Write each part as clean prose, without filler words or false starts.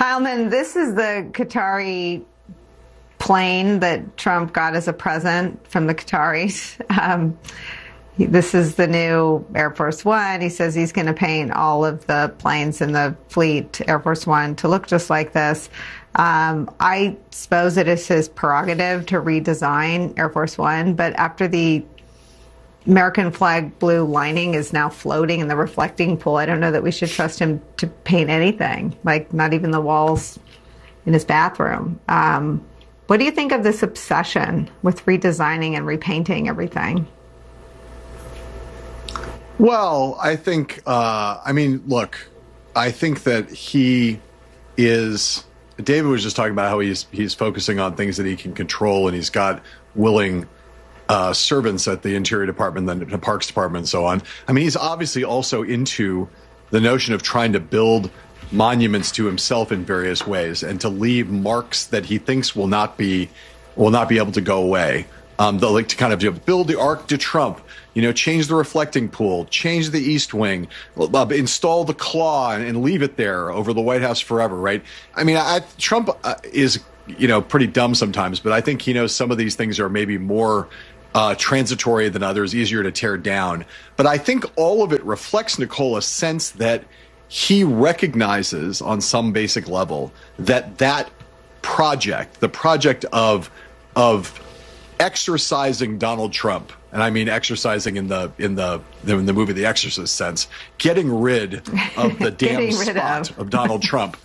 Heilman, this is the Qatari plane that Trump got as a present from the Qataris. This is the new Air Force One. He says he's going to paint all of the planes in the fleet, Air Force One, to look just like this. I suppose it is his prerogative to redesign Air Force One, but after the American flag blue lining is now floating in the reflecting pool, I don't know that we should trust him to paint anything, like not even the walls in his bathroom. What do you think of this obsession with redesigning and repainting everything? Well, I think, look, I think that he is, David was just talking about how he's focusing on things that he can control, and he's got willing servants at the Interior Department, the Parks Department, and so on. I mean, he's obviously also into the notion of trying to build monuments to himself in various ways and to leave marks that he thinks will not be able to go away. They'll like to kind of build the Arc de Trump, change the reflecting pool, change the East Wing, install the claw and leave it there over the White House forever, right? I mean, Trump is, pretty dumb sometimes, but I think he knows some of these things are maybe more transitory than others, easier to tear down. But I think all of it reflects, Nicole, a sense that he recognizes on some basic level that project, the project of exorcising Donald Trump, and I mean exercising in the movie The Exorcist sense, getting rid of the damn spot of Donald Trump,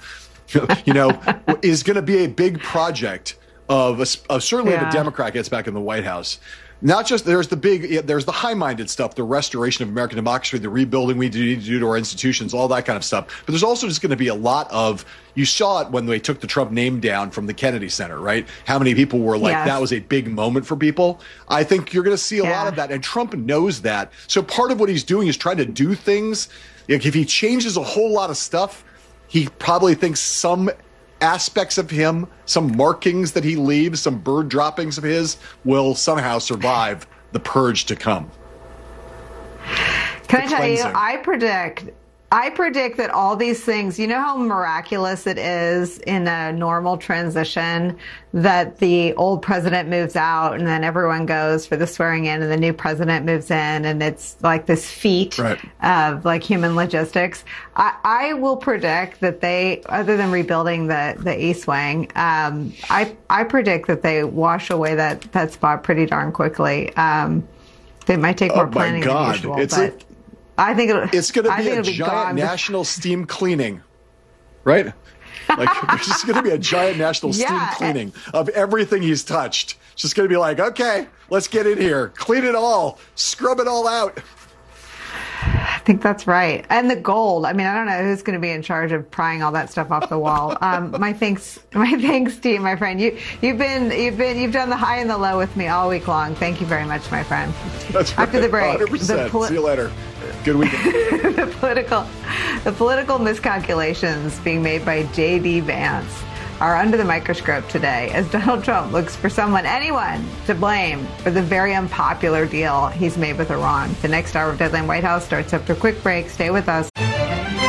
is going to be a big project of certainly if a Democrat gets back in the White House. Not just there's the high-minded stuff, the restoration of American democracy, the rebuilding we need to do to our institutions, all that kind of stuff. But there's also just going to be a lot of, you saw it when they took the Trump name down from the Kennedy Center, right? How many people were like, that was a big moment for people. I think you're going to see a lot of that. And Trump knows that. So part of what he's doing is trying to do things. Like if he changes a whole lot of stuff, he probably thinks some aspects of him, some markings that he leaves, some bird droppings of his will somehow survive the purge to come. Can I tell you, I predict that all these things, you know how miraculous it is in a normal transition that the old president moves out and then everyone goes for the swearing in and the new president moves in, and it's like this feat of like human logistics. I will predict that they, other than rebuilding the East Wing, I predict that they wash away that spot pretty darn quickly. They might take more planning than usual, but I think it's going to be a giant national steam cleaning, right? Like there's just going to be a giant national steam cleaning of everything he's touched. It's just going to be like, okay, let's get in here, clean it all, scrub it all out. I think that's right. And the gold. I mean, I don't know who's going to be in charge of prying all that stuff off the wall. My thanks to you, my friend. You've done the high and the low with me all week long. Thank you very much, my friend. That's right. After the break, 100%. See you later. Good weekend. the political miscalculations being made by J.D. Vance are under the microscope today as Donald Trump looks for anyone to blame for the very unpopular deal he's made with Iran. The next hour of Deadline White House starts after a quick break. Stay with us.